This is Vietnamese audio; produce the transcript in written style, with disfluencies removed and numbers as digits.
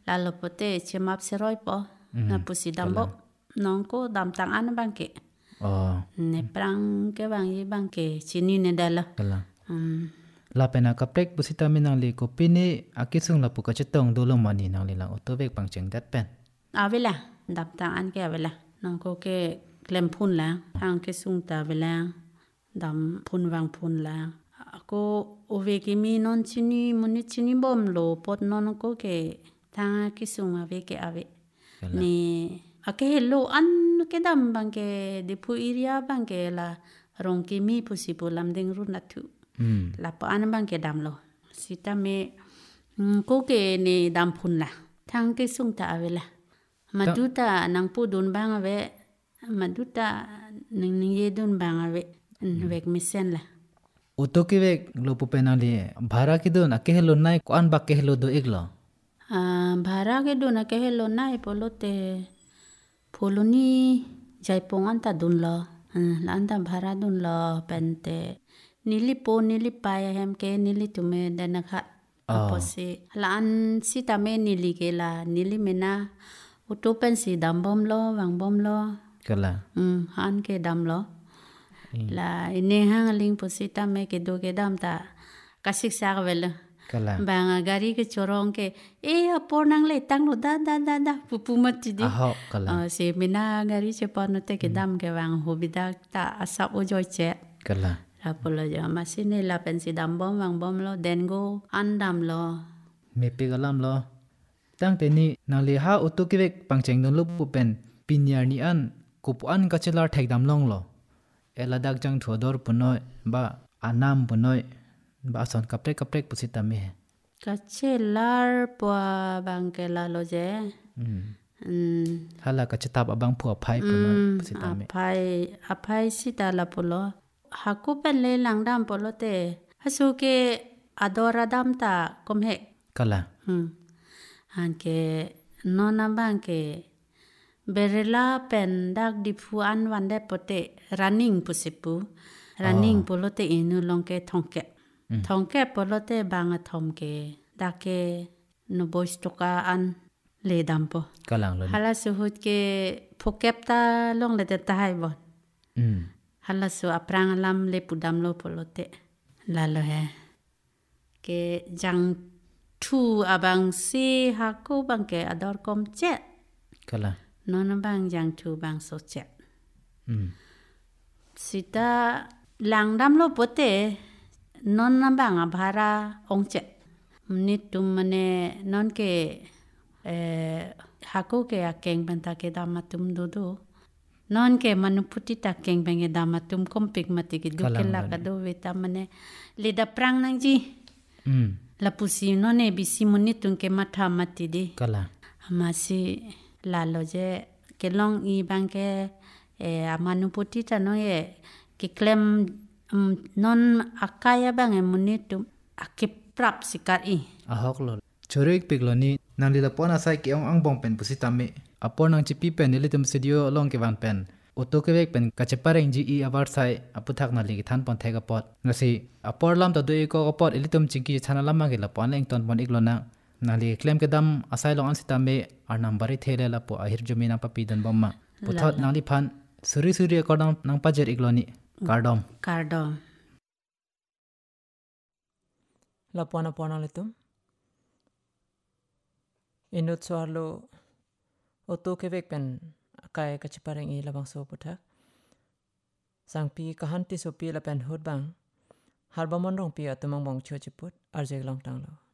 lalu pote cemap seroi po na pusi dambo nong ko dam tang an bangke ne prang ke bang yi bangke chini ne dala la pena kaprek pusita minang li ko pini akisung la puka chetong dolo mani nang li lang otobek pangcheng dat pen avela dam tang an ke avela nong ko ke klem phun la hang ke sung ta vela dam phun wang phun la ko ove ke mi non chini muni chini bom lo pot non ko ke tang ke sung ave ke ave ni ake hello an ke dam bangke de pu iria bangke la rong ke mi pusi pulam ding ru na thu la pa an bangke dam lo sita me ko ke ni dam phun la thang ke sung ta ave la maduta nang pu dun bang ave maduta ning ye dun bang ave vek misen la utoki vek lo pu penali bhara ki don ake hello nai ko an bak ke hello do eglo bhara ke dun ake hello nai polote poloni jaipong anta dun lo la anta bhara dun lo pente nili po nili paya hem ke nili tume danakha aposi la an sita me nili ke la nili mena utopen si dambom lo wang bom lo kala han ke dam lo la ine hang ling posita me ke do ke dam ta kasik sak vel kala bang gari ke chorong ke apor nang le tang lo da pupu mat ti di kala se mina gari che pon te ke dam ke wang hobida ta asap o joy che kala apolo ja masine la pensi dam bom wang bom lo den go andam lo me pe galam lo tang te ni nang le ha utoki vek pangcheng don lo pu pen pinyar ni an kupu an ka chelar thek dam long lo eladak jang thodor punoi ba anam punoi ba son kaprek pusita me kachelar pwa bangke la lo je hala ka chetap abang phu phai punoi pusita me apai sita la polo haku pen le langdam polo te asu ke adora dam ta komhe kala hanke nona bangke berela pen dak di phuan wande pote running pusipu running polote inu longke thongke polote banga thomke dake no boys toka an le dampo kalang lo hala suhut ke phokepta long le ta hai bon hala su aprang lam le pudam lo polote lalo he ke jang thu abang si haku bangke ador kom che kala non bang jang thu bang so che sita langdam lo pote non bang bhara ong che nitum mane non ke haku ke akeng banta ke damatum dodo non ke manuputi ta keng benge damatum kompik mati ke dokela ka do veta mane leda prang nang ji la pusi none bisi munitung ke matha mati di kala amasi lalo je kelong I bangke amanuputi ta no ye ke klem non akaya bang munitum akiprap sikar I ahok lo chorik pikloni nang lila pona sai ke ong ang bong pen pusita me apor nang chipi pen elitum studio long ke wan pen otoke vek pen kachepareng ji I awar sai aputhak na ligi than pon thega pot ngasi apor lam ta doi ko pot elitum chingki chana lama ge la pon leng ton pon iklona nali claim ke dam asai long an sita me ar nambari thele la po ahir jumina papi dan bomma puthot nali phan suri kodam nang pajer ikloni kardom la pona letum inut soarlo otoke vek pen kai kachipareng I labang so puthak sangpi kahanti sopi la pen hut bang harbamon rong pi atumang bong chho chiput arjek long tang lo